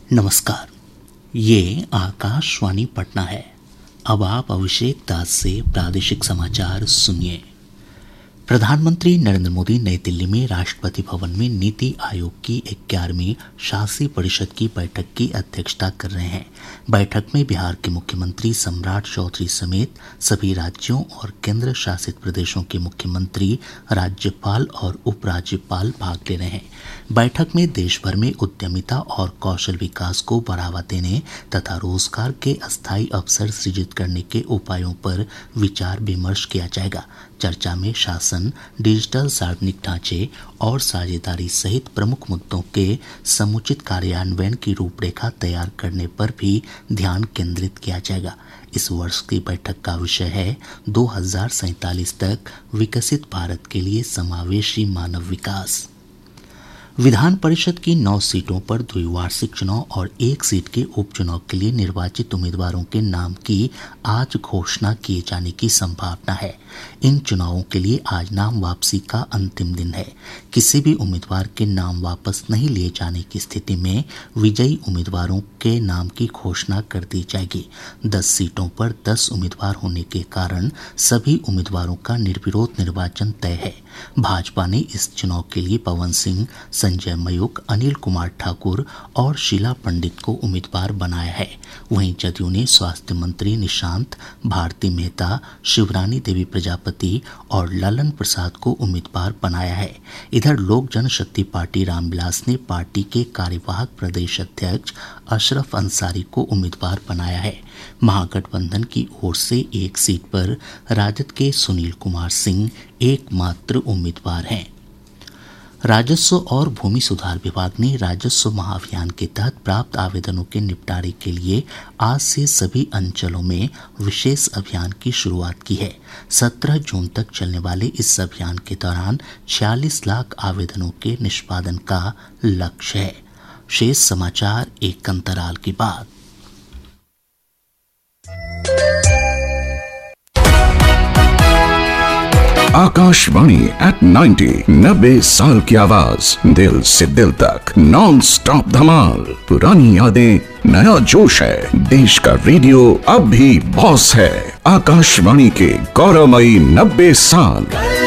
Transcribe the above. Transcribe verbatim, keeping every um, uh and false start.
नमस्कार, ये आकाशवाणी पटना है। अब आप अभिषेक दास से प्रादेशिक समाचार सुनिए। प्रधानमंत्री नरेंद्र मोदी नई दिल्ली में राष्ट्रपति भवन में नीति आयोग की ग्यारहवीं शासी परिषद की बैठक की अध्यक्षता कर रहे हैं। बैठक में बिहार के मुख्यमंत्री सम्राट चौधरी समेत सभी राज्यों और केंद्र शासित प्रदेशों के मुख्यमंत्री, राज्यपाल और उपराज्यपाल भाग ले रहे हैं। बैठक में देश भर में उद्यमिता और कौशल विकास को बढ़ावा देने तथा रोजगार के अस्थायी अवसर सृजित करने के उपायों पर विचार विमर्श किया जाएगा। चर्चा में शासन, डिजिटल सार्वजनिक ढांचे और साझेदारी सहित प्रमुख मुद्दों के समुचित कार्यान्वयन की रूपरेखा तैयार करने पर भी ध्यान केंद्रित किया जाएगा। इस वर्ष की बैठक का विषय है दो हज़ार सैंतालीस तक विकसित भारत के लिए समावेशी मानव विकास। विधान परिषद की नौ सीटों पर द्विवार्षिक चुनाव और एक सीट के उपचुनाव के लिए निर्वाचित उम्मीदवारों के नाम की आज घोषणा किए जाने की संभावना है। इन चुनावों के लिए आज नाम वापसी का अंतिम दिन है। किसी भी उम्मीदवार के नाम वापस नहीं लिए जाने की स्थिति में विजयी उम्मीदवारों के नाम की घोषणा कर दी जाएगी। दस सीटों पर दस उम्मीदवार होने के कारण सभी उम्मीदवारों का निर्विरोध निर्वाचन तय है। भाजपा ने इस चुनाव के लिए पवन सिंह, संजय मयूख, अनिल कुमार ठाकुर और शीला पंडित को उम्मीदवार बनाया है। वहीं जदयू ने स्वास्थ्य मंत्री निशांत, भारती मेहता, शिवरानी देवी प्रजापति और ललन प्रसाद को उम्मीदवार बनाया है। इधर लोक जनशक्ति पार्टी रामविलास ने पार्टी के कार्यवाहक प्रदेश अध्यक्ष अशरफ अंसारी को उम्मीदवार बनाया है। महागठबंधन की ओर से एक सीट पर राजद के सुनील कुमार सिंह एकमात्र उम्मीदवार हैं। राजस्व और भूमि सुधार विभाग ने राजस्व महाअभियान के तहत प्राप्त आवेदनों के निपटारे के लिए आज से सभी अंचलों में विशेष अभियान की शुरुआत की है। सत्रह जून तक चलने वाले इस अभियान के दौरान छियालीस लाख आवेदनों के निष्पादन का लक्ष्य है। शेष समाचार एक अंतराल के बाद। आकाशवाणी एट नाइन्टी, नब्बे साल की आवाज, दिल से दिल तक, नॉन स्टॉप धमाल। पुरानी यादें, नया जोश है। देश का रेडियो अब भी बॉस है। आकाशवाणी के गौरवमयी नब्बे साल।